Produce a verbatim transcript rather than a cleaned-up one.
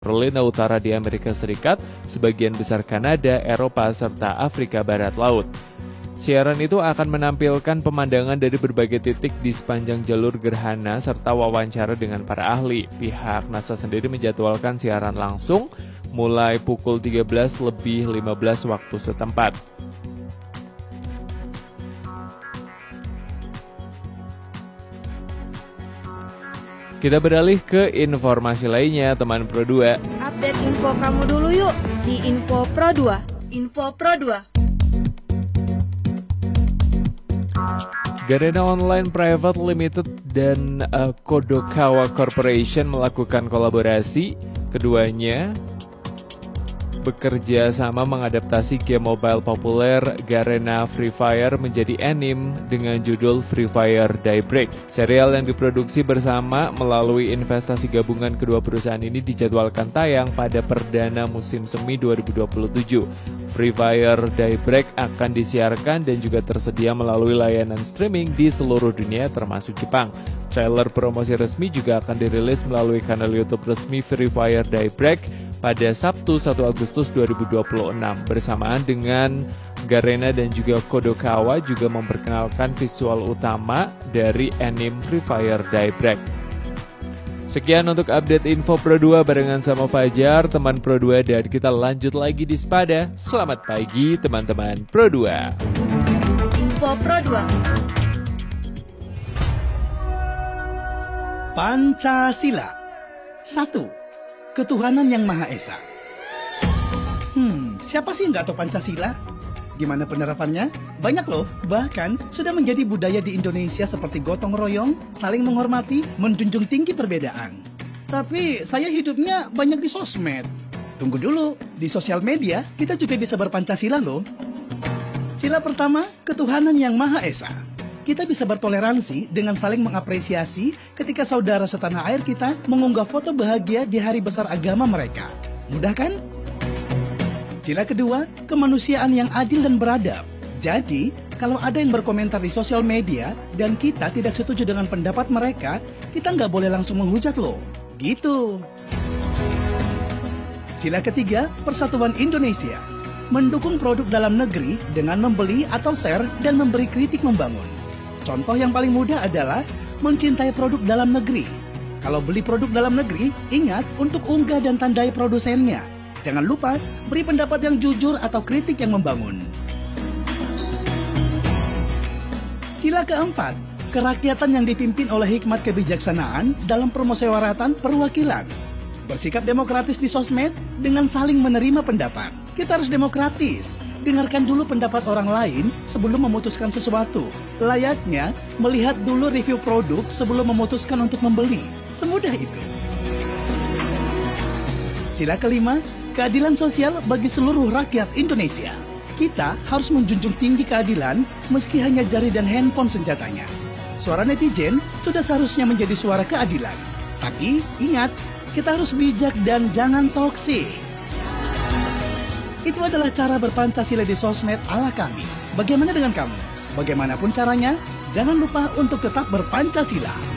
Carolina Utara di Amerika Serikat, sebagian besar Kanada, Eropa, serta Afrika Barat Laut. Siaran itu akan menampilkan pemandangan dari berbagai titik di sepanjang jalur gerhana serta wawancara dengan para ahli. Pihak NASA sendiri menjadwalkan siaran langsung mulai pukul tiga belas lebih lima belas waktu setempat. Kita beralih ke informasi lainnya, teman Pro dua. Update info kamu dulu yuk di Info Pro dua. Info Pro dua. Garena Online Private Limited dan uh, Kodokawa Corporation melakukan kolaborasi. Keduanya bekerja sama mengadaptasi game mobile populer Garena Free Fire menjadi anime dengan judul Free Fire Daybreak. Serial yang diproduksi bersama melalui investasi gabungan kedua perusahaan ini dijadwalkan tayang pada perdana musim semi dua ribu dua puluh tujuh. Free Fire Daybreak akan disiarkan dan juga tersedia melalui layanan streaming di seluruh dunia termasuk Jepang. Trailer promosi resmi juga akan dirilis melalui kanal YouTube resmi Free Fire Daybreak pada Sabtu satu Agustus dua ribu dua puluh enam. Bersamaan dengan Garena dan juga Kodokawa juga memperkenalkan visual utama dari anime Free Fire Daybreak. Sekian untuk update info Pro dua barengan sama Fajar, teman Pro dua, dan kita lanjut lagi di Spada. Selamat pagi teman-teman Pro dua. Info Pro dua. Pancasila. Satu. Ketuhanan yang Maha Esa. Hmm, siapa sih yang nggak tahu Pancasila? Gimana penerapannya? Banyak loh, bahkan sudah menjadi budaya di Indonesia seperti gotong royong, saling menghormati, menjunjung tinggi perbedaan. Tapi saya hidupnya banyak di sosmed. Tunggu dulu, di sosial media kita juga bisa berpancasila loh. Sila pertama, ketuhanan yang Maha Esa. Kita bisa bertoleransi dengan saling mengapresiasi ketika saudara setanah air kita mengunggah foto bahagia di hari besar agama mereka. Mudah kan? Sila kedua, kemanusiaan yang adil dan beradab. Jadi, kalau ada yang berkomentar di sosial media dan kita tidak setuju dengan pendapat mereka, kita nggak boleh langsung menghujat loh. Gitu. Sila ketiga, persatuan Indonesia. Mendukung produk dalam negeri dengan membeli atau share dan memberi kritik membangun. Contoh yang paling mudah adalah mencintai produk dalam negeri. Kalau beli produk dalam negeri, ingat untuk unggah dan tandai produsennya. Jangan lupa beri pendapat yang jujur atau kritik yang membangun. Sila keempat, kerakyatan yang dipimpin oleh hikmat kebijaksanaan dalam permusyawaratan perwakilan. Bersikap demokratis di sosmed dengan saling menerima pendapat. Kita harus demokratis. Dengarkan dulu pendapat orang lain sebelum memutuskan sesuatu. Layaknya melihat dulu review produk sebelum memutuskan untuk membeli. Semudah itu. Sila kelima, keadilan sosial bagi seluruh rakyat Indonesia. Kita harus menjunjung tinggi keadilan meski hanya jari dan handphone senjatanya. Suara netizen sudah seharusnya menjadi suara keadilan. Tapi ingat, kita harus bijak dan jangan toksik. Itu adalah cara berpancasila di sosmed ala kami. Bagaimana dengan kamu? Bagaimanapun caranya, jangan lupa untuk tetap berpancasila.